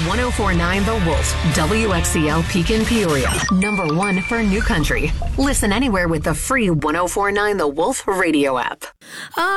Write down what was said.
1049 The Wolf, WXCL Pekin Peoria. Number 1 for New Country. Listen anywhere with the free 1049 The Wolf radio app.